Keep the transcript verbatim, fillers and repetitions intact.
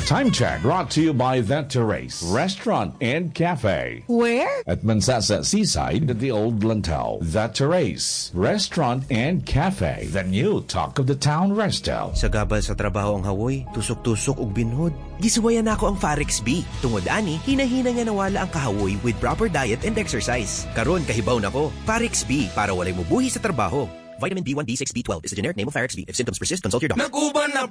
Time check brought to you by The Terrace Restaurant and Cafe. Where? At Mansasa Seaside at the Old Lantau. The Terrace Restaurant and Cafe. The new talk of the town resto. Sa gabal sa trabaho ang hawoy, tusok-tusok ug binhod. Gisuwayan ako ang Farex B. Tungod ani, hinahina nga nawala ang kahawoy with proper diet and exercise. Karon kahibaw nako. Farex B para walay mubuhi sa trabaho. Vitamin B one, B six, B twelve is the generic name of Farex B. If symptoms persist, consult your doctor. Nag-uban na